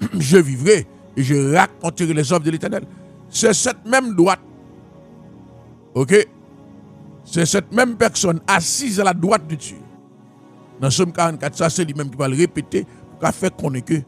je vivrai et je raconterai les œuvres de l'Éternel. C'est cette même droite, ok? C'est cette même personne assise à la droite de Dieu. Dans Somme 44, ça c'est lui-même qui va le répéter pour faire connaître que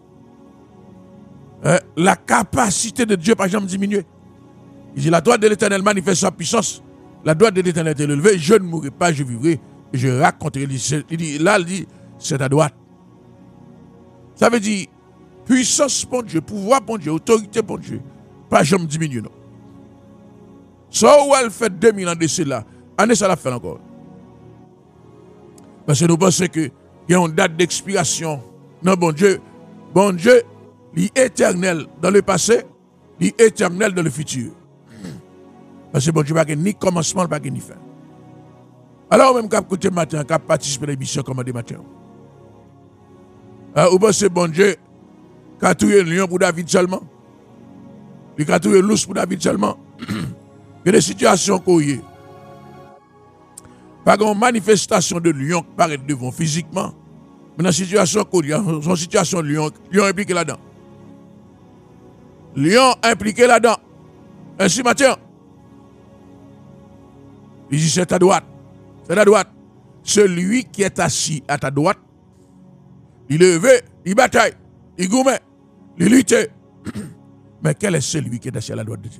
la capacité de Dieu par exemple diminuer. Il dit la droite de l'Éternel manifeste sa puissance. La droite de l'Éternel est élevée, je ne mourrai pas, je vivrai et je raconterai. Il dit, c'est ta droite. Ça veut dire puissance pour Dieu, pouvoir pour Dieu, autorité pour Dieu. Pas jamais diminuer, non. Ça où elle fait 2000 ans de cela, année ça la fait encore. Parce que nous pensons qu'il y a une date d'expiration. Non, bon Dieu, il est éternel dans le passé, il est éternel dans le futur. Parce que bon Dieu n'a ni commencement, pas ni fin. Alors, même quand côté matin, quand participer à l'émission comme des matins. Ou bien c'est bon Dieu, qui a tué le lion pour David seulement. Il a tué l'ours pour David seulement. Il y a des situations qu'on y est. Pas une manifestation de lion qui paraît devant physiquement. Mais dans la situation qu'on y a, son situation de lion impliqué là-dedans. Lion impliqué là-dedans. Ainsi, Matthieu. Il dit c'est ta droite. C'est ta droite. Celui qui est assis à ta droite, il est levé, il bataille, il gourmet, il lutte. Mais quel est celui qui est assis à la droite de Dieu?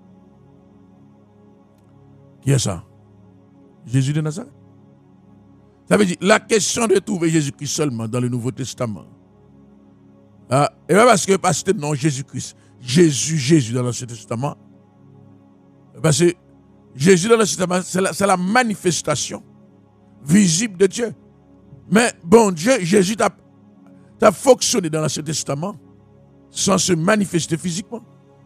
Qui est ça? Jésus de Nazareth. Ça veut dire la question de trouver Jésus-Christ seulement dans le Nouveau Testament. Et pas parce que non Jésus-Christ, Jésus dans l'Ancien Testament. Parce que Jésus dans l'Ancien Testament, c'est la manifestation visible de Dieu. Mais bon Dieu, Jésus a fonctionné dans l'Ancien Testament sans se manifester physiquement.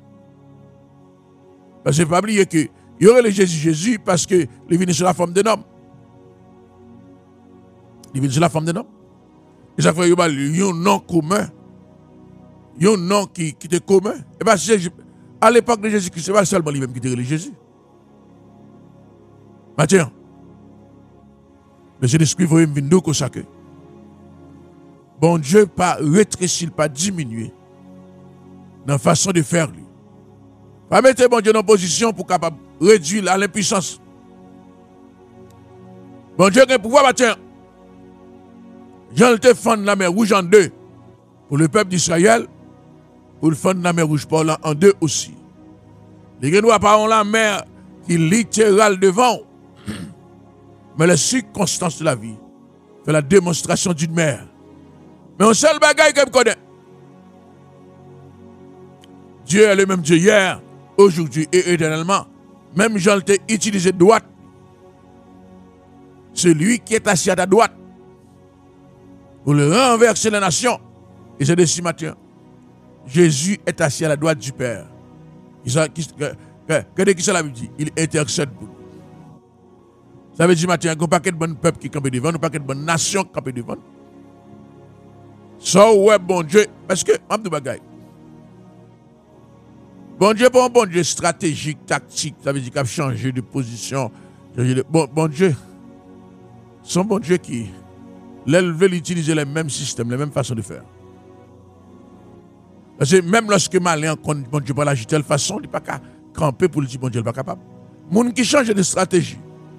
Parce que ne pas oublier que il y aurait le Jésus parce qu'il est venu sur la forme d'un homme. Il est venu sur la forme d'un homme. Et ça fait qu'il y a un nom commun. Il y a un nom qui était commun. Et bien, à l'époque de Jésus-Christ, ce n'est pas seulement lui-même qui était le Jésus. Matthieu, le Saint-Esprit va me dire que ça que bon Dieu pas rétrécir, pas diminuer dans la façon de faire lui. Pas mettre bon Dieu dans position pour capable réduire à l'impuissance. Bon Dieu a un pouvoir, Matthieu. Jean te fend la mer rouge en deux pour le peuple d'Israël, pour le fendre la mer rouge pour en deux aussi. Les gens ne pas la mer qui est littérale devant. Mais les circonstances de la vie fait la démonstration d'une mer. Mais un seul bagage que je connais. Dieu est le même Dieu hier, aujourd'hui et éternellement. Même Jean t'a utilisé droite. Celui qui est assis à ta droite pour le renverser la nation. Et c'est de ce matin. Jésus est assis à la droite du Père. Que ça la Bible dit? Il intercède pour nous. Ça veut dire, Mathieu, il y a un paquet de bon peuple qui campe devant, un paquet de bonnes nations qui campent devant. Ça, ouais, bon Dieu, parce que, bon Dieu, bon Dieu stratégique, tactique, ça veut dire qu'il a changé de position. Bon Dieu, son bon Dieu qui, veut utiliser les mêmes systèmes, les mêmes façons de faire. Parce que même lorsque malin compte bon Dieu pas l'agir de telle façon, il n'est pas qu'à camper pour le dire bon Dieu n'est pas capable. Les gens qui changent de stratégie.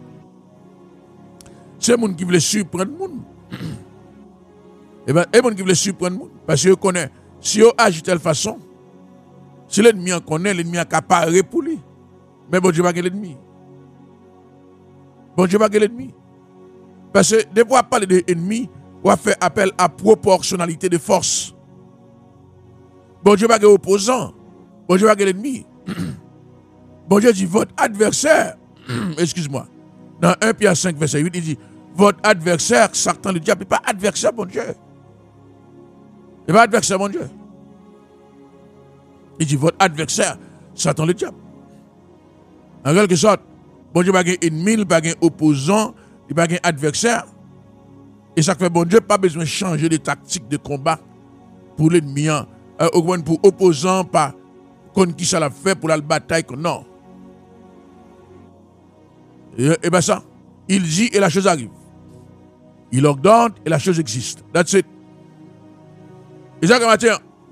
C'est les gens qui veulent surprendre les gens. Et bien, les gens qui veulent surprendre les gens. Parce qu'ils connaissent, si ils agissent de telle façon, si l'ennemi en connaît, l'ennemi a qu'à parer pour lui. Mais bon Dieu n'est pas l'ennemi. Bon Dieu n'est pas l'ennemi. Parce que de pouvoir parler de l'ennemi, on va faire appel à proportionnalité de force. Bon Dieu n'est pas opposant. Bon Dieu n'est pas l'ennemi. Bon Dieu dit votre adversaire, excuse-moi, dans 1 Pierre 5, verset 8, il dit votre adversaire, Satan le diable, n'est pas adversaire, bon Dieu. Il n'est pas adversaire, mon Dieu. Il dit votre adversaire, Satan le diable. En quelque sorte, bon Dieu n'est pas ennemi, il n'est pas opposant, il n'est pas adversaire. Et ça fait bon Dieu pas besoin de changer de tactique de combat pour l'ennemi, pour opposant, pas contre qui ça l'a fait pour la bataille. Non. Et bien ça, il dit et la chose arrive. Il ordonne et la chose existe. That's it. Et ça, matin,